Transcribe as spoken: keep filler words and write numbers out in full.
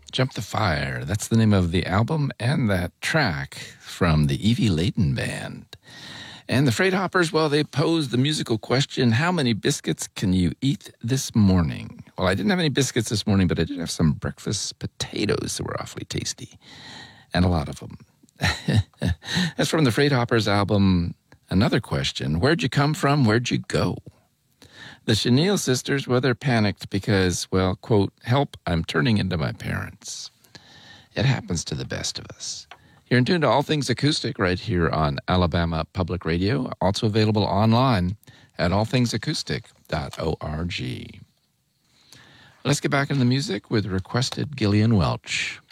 Jump the Fire. That's the name of the album and that track from the Evie Layton Band. And the Freight Hoppers, well, they posed the musical question, how many biscuits can you eat this morning? Well, I didn't have any biscuits this morning, but I did have some breakfast potatoes that were awfully tasty, and a lot of them. That's from the Freight Hoppers album, another question, where'd you come from, where'd you go? The Chenille sisters, well, they're panicked because, well, quote, help, I'm turning into my parents. It happens to the best of us. You're in tune to All Things Acoustic right here on Alabama Public Radio, also available online at all things acoustic dot org. Let's get back into the music with requested Gillian Welch.